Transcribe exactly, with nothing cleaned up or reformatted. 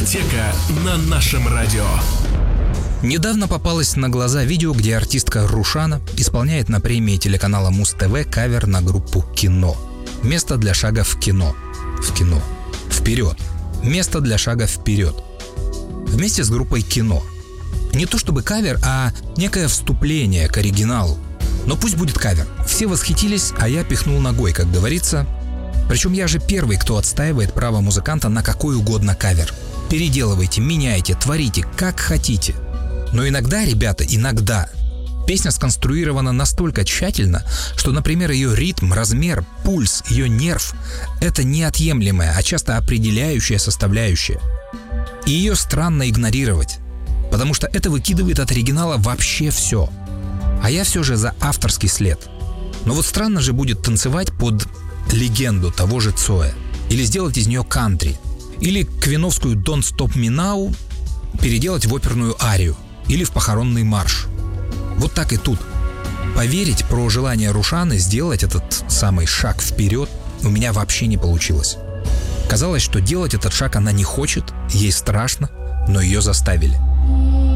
Дискотека на нашем радио. Недавно попалось на глаза видео, где артистка Рушана исполняет на премии телеканала Муз-ТВ кавер на группу «Кино». Место для шага в кино. В кино. Вперед. Место для шага вперед. Вместе с группой «Кино». Не то чтобы кавер, а некое вступление к оригиналу. Но пусть будет кавер. Все восхитились, а я пихнул ногой, как говорится. Причем я же первый, кто отстаивает право музыканта на какой угодно кавер. Переделывайте, меняйте, творите, как хотите. Но иногда, ребята, иногда песня сконструирована настолько тщательно, что, например, ее ритм, размер, пульс, ее нерв – это неотъемлемая, а часто определяющая составляющая. И ее странно игнорировать, потому что это выкидывает от оригинала вообще все. А я все же за авторский след. Но вот странно же будет танцевать под легенду того же Цоя, или сделать из нее кантри, или квиновскую «Don't Stop Me Now» переделать в оперную арию, или в похоронный марш. Вот так и тут. Поверить про желание Рушаны сделать этот самый шаг вперед у меня вообще не получилось. Казалось, что делать этот шаг она не хочет, ей страшно, но ее заставили.